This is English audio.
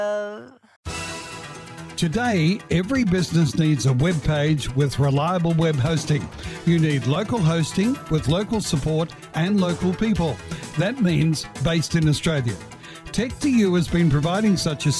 Today, every business needs a web page with reliable web hosting. You need local hosting with local support and local people. That means based in Australia. Tech2U has been providing such a